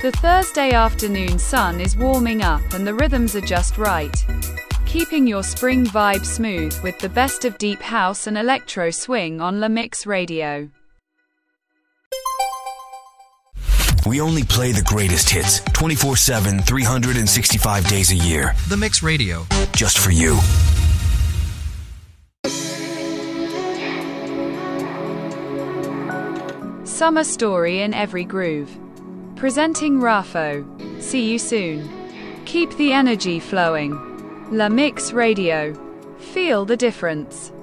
The Thursday afternoon sun is warming up and the rhythms are just right. Keeping your spring vibe smooth with the best of deep house and electro swing on La Mix Radio. We only play the greatest hits 24/7, 365 days a year. The Mix Radio. Just for you. Summer story in every groove. Presenting Rafo. See you soon. Keep the energy flowing. La Mix Radio. Feel the difference.